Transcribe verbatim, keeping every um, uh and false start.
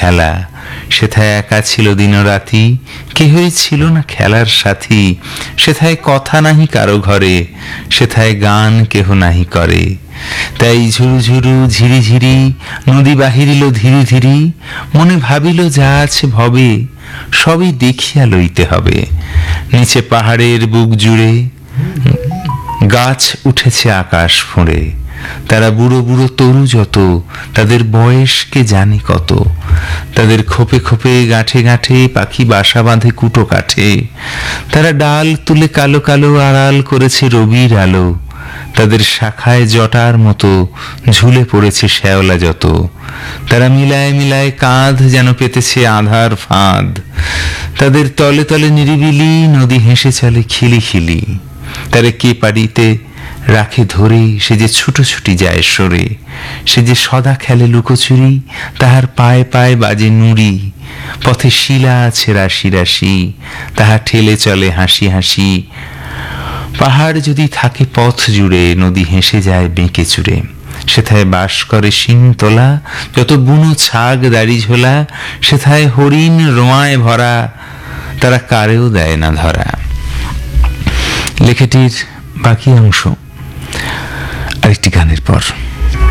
খেলা, সেথায় একা ছিল দিনরাতি, কেহই ছিল না খেলার সাথী। সেথায় কথা নাহি কারো ঘরে, সেথায় গান কেহ নাহি করে। তাই ঝুরু ঝুরু ঝিরি ঝিরি নদী বাহিরিল ধীরে ধীরে, মনে ভাবিল যা আছে ভবে সবই দেখিয়া লইতে হবে। নিচে পাহাড়ের বুক জুড়ে গাছ উঠেছে আকাশ ফুঁড়ে, তারা বুড়ো বুড়ো তরু যত, তাদের বয়স কে জানে কত। তাদের খোপে খোপে গাঁঠে গাঁঠে পাখি বাসা বাঁধে কুটো কাঠে। তারা ডাল তুলে কালো কালো আড়াল করেছে রবির আলো। তাদের শাখায় জটার মতো ঝুলে পড়েছে শ্যাওলা যত। তারা মিলায় মিলায় কাঁধ যেন পেতেছে আধার ফাঁদ। তাদের তলে তলে নিরিবিলি নদী হেসে চলে খিলি খিলি। তারে কে পাড়িতে রাখে ধরে, সে যে ছুটোছুটি যায় সরে। সে যে সদা খেলে লুকোচুরি, তাহার পায়ে পায়ে বাজে নুড়ি। পথে শিলা আছে রাশি রাশি, তাহা ঠেলে চলে হাসি হাসি। পাহাড় যদি থাকে পথ জুড়ে, নদী হেসে যায় বেঁকে চুড়ে। সেথায় বাস করে শিংতলা, যত বুনো ছাগ দাড়ি ঝোলা। সেথায় হরিণ রোঁয়ায় ভরা, তারা কারেও দেয় না ধরা। লেখাটির বাকি অংশ আরেকটি গানের পর।